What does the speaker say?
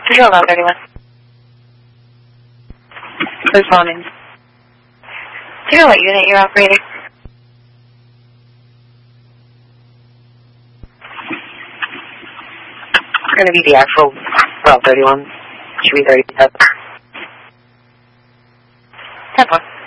Control 1131. Responding. Do you know what unit you're operating? It's going to be the actual 1231. Should be 37. 10-4.